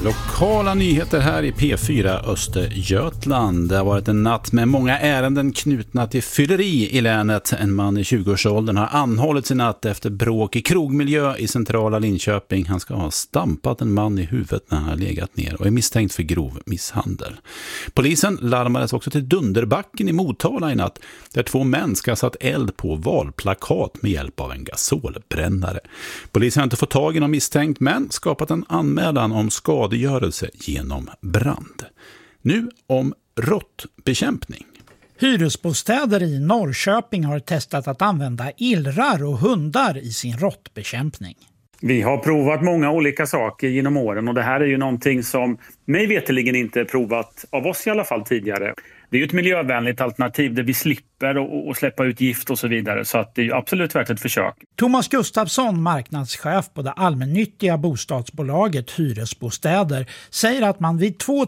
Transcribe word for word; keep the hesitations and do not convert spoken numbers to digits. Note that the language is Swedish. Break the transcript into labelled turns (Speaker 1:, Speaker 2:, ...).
Speaker 1: Lokala nyheter här i P fyra Östergötland. Det har varit en natt med många ärenden knutna till fylleri i länet. En man i tjugoårsåldern har anhållits i natt efter bråk i krogmiljö i centrala Linköping. Han ska ha stampat en man i huvudet när han har legat ner och är misstänkt för grov misshandel. Polisen larmades också till Dunderbacken i Motala i natt, där två män ska ha satt eld på valplakat med hjälp av en gasolbrännare. Polisen har inte fått tag i någon misstänkt men skapat en anmälan om skadegörelse genom brand. Nu om råttbekämpning.
Speaker 2: Hyresbostäder i Norrköping har testat att använda illrar och hundar i sin råttbekämpning.
Speaker 3: Vi har provat många olika saker genom åren och det här är ju någonting som mig veterligen inte provat av oss i alla fall tidigare. Det är ju ett miljövänligt alternativ där vi slipper att släppa ut gift och så vidare, så att det är ju absolut värt ett försök.
Speaker 2: Thomas Gustafsson, marknadschef på det allmännyttiga bostadsbolaget Hyresbostäder, säger att man vid två